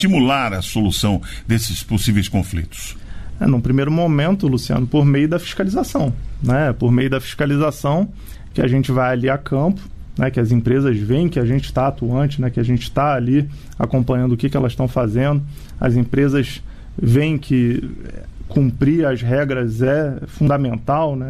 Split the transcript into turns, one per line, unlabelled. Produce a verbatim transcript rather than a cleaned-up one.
estimular a solução desses possíveis conflitos?
É, num primeiro momento, Luciano, por meio da fiscalização, né? Por meio da fiscalização que a gente vai ali a campo, né? Que as empresas veem que a gente está atuante, né? Que a gente está ali acompanhando o que, que elas estão fazendo. As empresas veem que cumprir as regras é fundamental, né?